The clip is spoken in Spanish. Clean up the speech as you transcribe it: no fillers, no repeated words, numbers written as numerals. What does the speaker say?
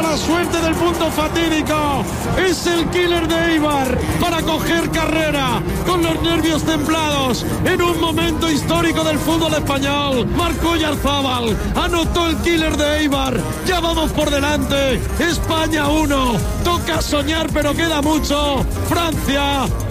la suerte del punto fatídico. Es el killer de Eibar para coger carrera con los nervios templados en un momento histórico del fútbol español. Marcó Oyarzábal, anotó el killer de Eibar. Ya vamos por delante. España 1. Toca soñar, pero queda mucho. Francia